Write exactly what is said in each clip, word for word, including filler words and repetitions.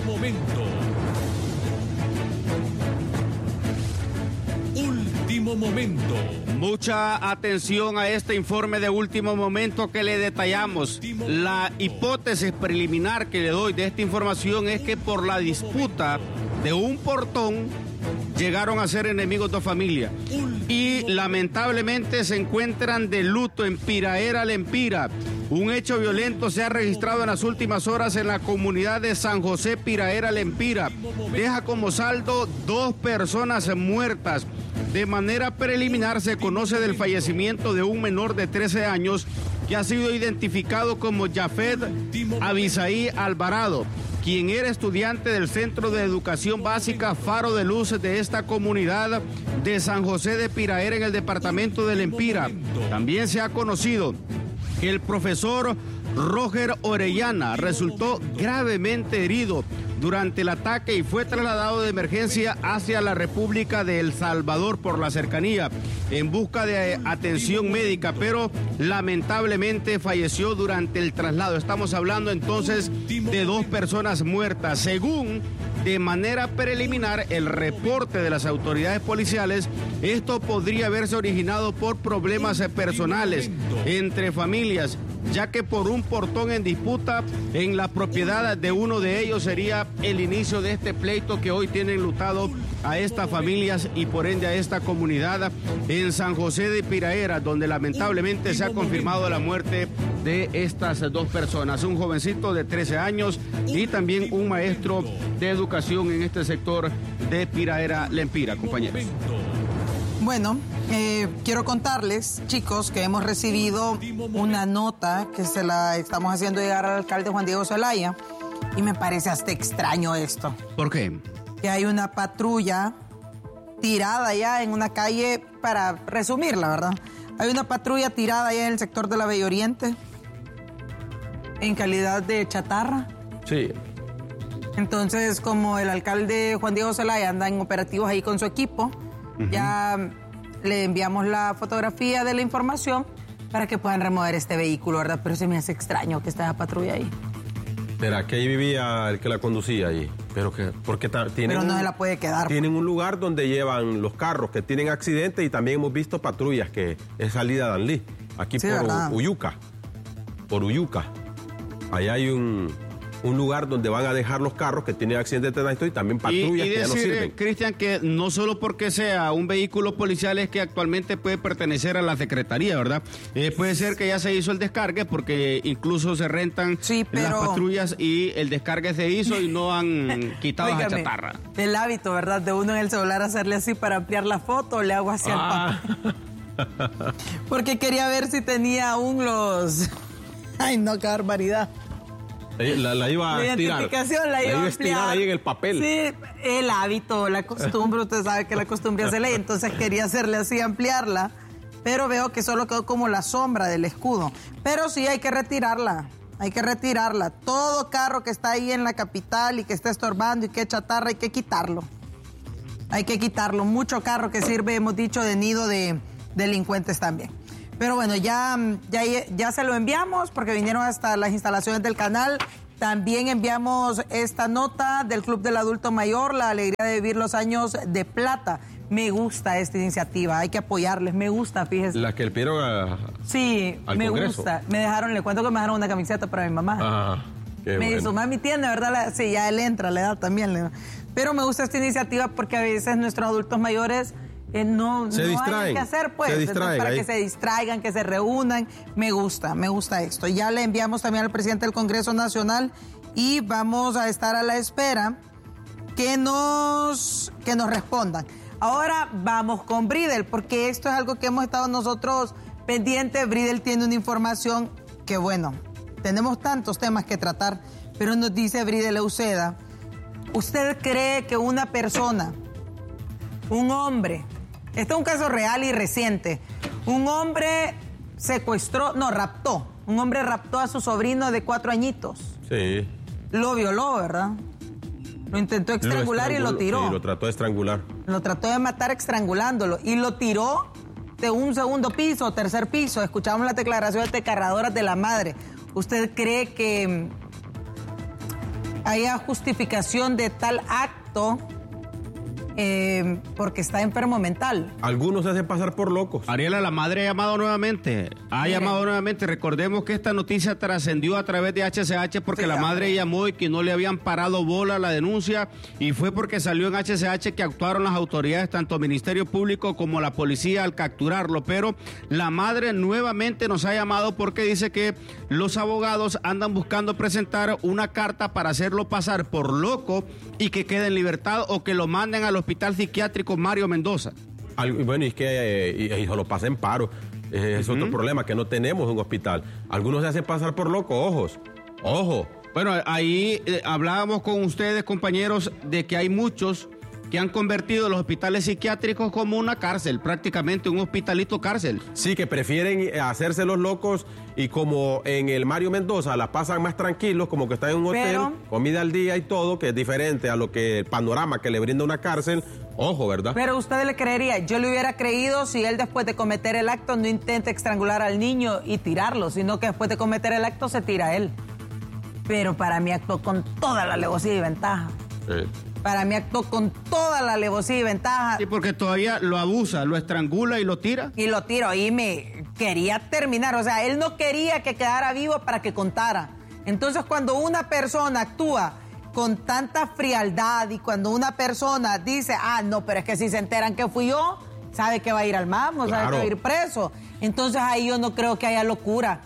momento. Último momento. Mucha atención a este informe de último momento que le detallamos. La hipótesis preliminar que le doy de esta información es que por la disputa de un portón llegaron a ser enemigos de familia y lamentablemente se encuentran de luto en Piraera Lempira. Un hecho violento se ha registrado en las últimas horas en la comunidad de San José Piraera Lempira. Deja como saldo dos personas muertas. De manera preliminar se conoce del fallecimiento de un menor de trece años que ha sido identificado como Jafet Abisaí Alvarado, quien era estudiante del Centro de Educación Básica Faro de Luz de esta comunidad de San José de Piraera en el departamento de Lempira. También se ha conocido que el profesor Roger Orellana resultó gravemente herido durante el ataque y fue trasladado de emergencia hacia la República de El Salvador por la cercanía en busca de atención médica, pero lamentablemente falleció durante el traslado. Estamos hablando entonces de dos personas muertas. Según de manera preliminar el reporte de las autoridades policiales, esto podría haberse originado por problemas personales entre familias, ya que por un portón en disputa en la propiedad de uno de ellos sería el inicio de este pleito que hoy tiene enlutado a estas familias y por ende a esta comunidad en San José de Piraera, donde lamentablemente se ha confirmado la muerte de estas dos personas, un jovencito de trece años y también un maestro de educación en este sector de Piraera Lempira, compañeros. Bueno, eh, quiero contarles, chicos, que hemos recibido una nota que se la estamos haciendo llegar al alcalde Juan Diego Zelaya y me parece hasta extraño esto. ¿Por qué? Que hay una patrulla tirada ya en una calle, para resumirla, ¿verdad? Hay una patrulla tirada ya en el sector de la Bella Oriente en calidad de chatarra. Sí. Entonces, como el alcalde Juan Diego Zelaya anda en operativos ahí con su equipo, uh-huh. ya le enviamos la fotografía de la información para que puedan remover este vehículo, ¿verdad? Pero se me hace extraño que esté esa patrulla ahí. Pero que ahí vivía el que la conducía ahí. Pero que, porque ta, tienen Pero no un, se la puede quedar. Tienen un lugar donde llevan los carros que tienen accidentes y también hemos visto patrullas que es salida de Danlí, aquí sí, por ¿verdad? Uyuca. Por Uyuca. Allá hay un, un lugar donde van a dejar los carros que tienen accidentes de tránsito y también patrullas y, y que decir, ya no sirven. Cristian, que no solo porque sea un vehículo policial es que actualmente puede pertenecer a la Secretaría, ¿verdad? Eh, puede ser que ya se hizo el descargue porque incluso se rentan sí, pero... las patrullas y el descargue se hizo y no han quitado la chatarra. El hábito, ¿verdad? De uno en el celular hacerle así para ampliar la foto, le hago hacia ah. el papel. Porque quería ver si tenía aún los... Ay, no, qué barbaridad. La, la iba a la estirar. identificación la iba, la iba a estirar ahí en el papel. Sí, el hábito, la costumbre, usted sabe que la costumbre hace ley, entonces quería hacerle así, ampliarla, pero veo que solo quedó como la sombra del escudo. Pero sí hay que retirarla, hay que retirarla. Todo carro que está ahí en la capital y que está estorbando y que chatarra, hay que quitarlo. Hay que quitarlo. Mucho carro que sirve, hemos dicho, de nido de delincuentes también. Pero bueno, ya, ya, ya se lo enviamos porque vinieron hasta las instalaciones del canal. También enviamos esta nota del Club del Adulto Mayor, la alegría de vivir los años de plata. Me gusta esta iniciativa, hay que apoyarles, me gusta, fíjese. La que le pidieron a, sí, al me Congreso. Gusta. Me dejaron, le cuento que me dejaron una camiseta para mi mamá. Ah, qué me bueno. dijo, mami tiene, ¿verdad? La, sí, ya él entra, le da también. Le da. Pero me gusta esta iniciativa porque a veces nuestros adultos mayores... Eh, no, se no distraen, hay que hacer, pues, se distraen, para ahí. que se distraigan, que se reúnan. Me gusta, me gusta esto. Ya le enviamos también al presidente del Congreso Nacional y vamos a estar a la espera que nos, que nos respondan. Ahora vamos con Bridel, porque esto es algo que hemos estado nosotros pendientes. Bridel tiene una información que, bueno, tenemos tantos temas que tratar, pero nos dice Bridel Euseda, ¿usted cree que una persona, un hombre, este es un caso real y reciente, un hombre secuestró, no, raptó, un hombre raptó a su sobrino de cuatro añitos? Sí. Lo violó, ¿verdad? Lo intentó estrangular lo y lo tiró. Sí, lo trató de estrangular. Lo trató de matar estrangulándolo y lo tiró de un segundo piso, tercer piso. Escuchamos las declaraciones descarradoras de la madre. ¿Usted cree que haya justificación de tal acto eh, porque está enfermo mental. Algunos se hacen pasar por locos. Ariela, la madre ha llamado nuevamente. Ha Mire. llamado nuevamente. Recordemos que esta noticia trascendió a través de H C H porque Sí, la ya. madre llamó y que no le habían parado bola a la denuncia, y fue porque salió en H C H que actuaron las autoridades, tanto Ministerio Público como la policía, al capturarlo. Pero la madre nuevamente nos ha llamado porque dice que los abogados andan buscando presentar una carta para hacerlo pasar por loco y que quede en libertad o que lo manden al Hospital Psiquiátrico Mario Mendoza. Al- Bueno, y es que eh, y, y solo pasa en paro. Eh, es otro problema, que no tenemos un hospital. Algunos se hacen pasar por locos, ojos. Ojo. Bueno, ahí eh, hablábamos con ustedes, compañeros, de que hay muchos que han convertido los hospitales psiquiátricos como una cárcel, prácticamente un hospitalito cárcel. Sí, que prefieren hacerse los locos, y como en el Mario Mendoza la pasan más tranquilos, como que están en un hotel, Pero- comida al día y todo, que es diferente a lo que el panorama que le brinda una cárcel. Ojo, ¿verdad? Pero usted le creería, yo le hubiera creído si él después de cometer el acto no intenta estrangular al niño y tirarlo, sino que después de cometer el acto se tira él. Pero para mí actuó con toda la alevosía y ventaja. Eh, Para mí actuó con toda la alevosía y ventaja. Sí, porque todavía lo abusa, lo estrangula y lo tira. Y lo tiro y me quería terminar. O sea, él no quería que quedara vivo para que contara. Entonces, cuando una persona actúa con tanta frialdad y cuando una persona dice, ah, no, pero es que si se enteran que fui yo, sabe que va a ir al MAM, sabe Claro. que va a ir preso. Entonces, ahí yo no creo que haya locura.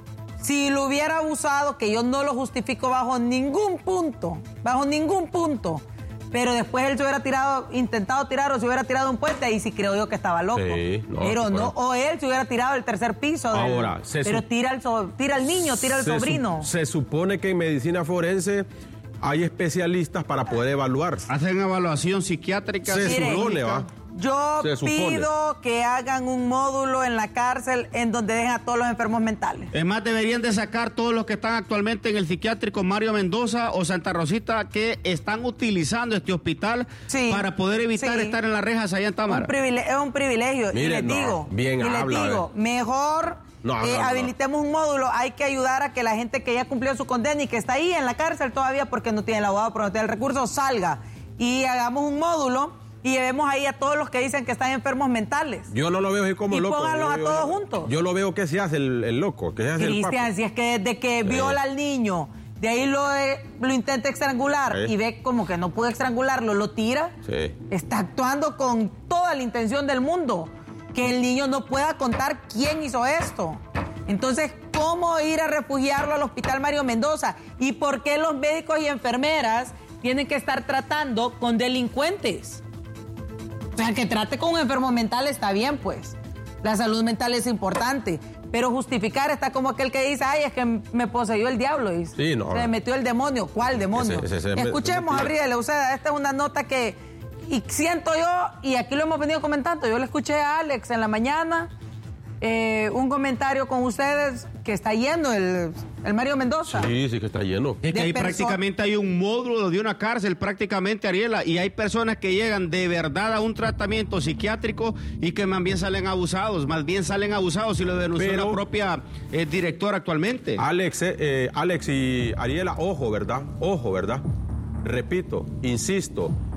Si lo hubiera abusado, que yo no lo justifico bajo ningún punto, bajo ningún punto, pero después él se hubiera tirado, intentado tirar o se hubiera tirado un puente, ahí sí creo yo que estaba loco. Sí, no, pero no, bueno. o él se hubiera tirado del tercer piso. del- Ahora, se pero sup- tira al, so- tira al niño, tira al se su- sobrino. Se supone que en medicina forense hay especialistas para poder evaluar. Hacen evaluación psiquiátrica. Se Mire, supone, ¿va? Yo Se supone. pido que hagan un módulo en la cárcel en donde dejen a todos los enfermos mentales. Es más, deberían de sacar todos los que están actualmente en el psiquiátrico Mario Mendoza o Santa Rosita, que están utilizando este hospital Sí, para poder evitar sí. estar en las rejas allá en Un Támara. privile- es un privilegio. y Mire, les no, digo, bien y les habla, digo, eh. mejor No, eh, no, no. habilitemos un módulo. Hay que ayudar a que la gente que ya cumplió su condena y que está ahí en la cárcel todavía porque no tiene el abogado, pero no tiene el recurso, salga. Y hagamos un módulo y llevemos ahí a todos los que dicen que están enfermos mentales. Yo no lo veo así como Y loco. pónganlos Yo- a yo- todos juntos. Yo lo veo que se hace el, el loco, que se hace el Cristian, papo. si es que desde que viola al niño, de ahí lo, eh, lo intenta estrangular Sí. y ve como que no puede estrangularlo, lo tira, Sí. está actuando con toda la intención del mundo, que el niño no pueda contar quién hizo esto. Entonces, ¿cómo ir a refugiarlo al Hospital Mario Mendoza? ¿Y por qué los médicos y enfermeras tienen que estar tratando con delincuentes? O sea, que trate con un enfermo mental está bien, pues. La salud mental es importante. Pero justificar está como aquel que dice, ay, es que me poseyó el diablo. Y Sí, no. se me metió el demonio. ¿Cuál demonio? Ese- ese- ese- Escuchemos ese- a Brielle, o sea, esta es una nota que y siento yo, y aquí lo hemos venido comentando, yo le escuché a Alex en la mañana, eh, un comentario con ustedes que está yendo el, el Mario Mendoza. Sí, sí que está lleno. Es que de ahí perso- prácticamente hay un módulo de una cárcel, prácticamente, Ariela, y hay personas que llegan de verdad a un tratamiento psiquiátrico y que más bien salen abusados, más bien salen abusados, y lo denunció Pero- la propia eh, directora actualmente. Alex, eh, eh, Alex y Ariela, ojo, ¿verdad? Ojo, ¿verdad? Repito, insisto,